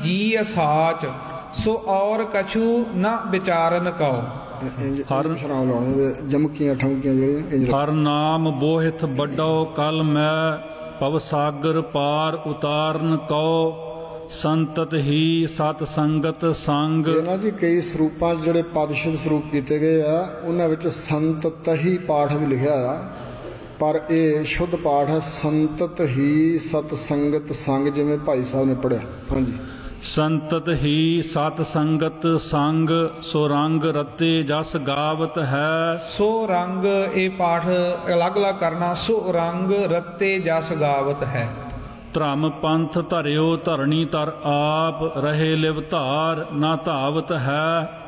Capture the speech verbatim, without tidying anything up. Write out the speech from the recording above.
जी असाच सो और कछु न विचारन कहो। हर जमकियां ठमकियां ਜਿਹੜੀਆਂ हर नाम बोहित बड्डो कल मैं पव सागर पार उतारन कहो संतत ही सत संगत संग। ਇਹ ਨਾ ਜੀ ਕਈ ਸਰੂਪਾਂ 'ਚ ਜਿਹੜੇ ਪਦਸ਼ਦ ਸਰੂਪ ਕੀਤੇ ਗਏ ਆ ਉਹਨਾਂ ਵਿੱਚ ਸੰਤਤ ਹੀ ਪਾਠ ਵੀ ਲਿਖਿਆ ਆ, ਪਰ ਇਹ ਸ਼ੁੱਧ ਪਾਠ ਹੈ ਸੰਤਤ ਹੀ ਸਤ ਸੰਗਤ ਸੰਗ, ਜਿਵੇਂ ਭਾਈ ਸਾਹਿਬ ਨੇ ਪੜ੍ਹਿਆ। ਹਾਂਜੀ। संतत ही सत संगत संग सो रंग रते जस गावत है। सो रंग ये पाठ अलग अलग करना। सो रंग रत्ते जस गावत है। धर्म पंथ धरियो धरणी तर आप रहे लिव धार ना धावत है।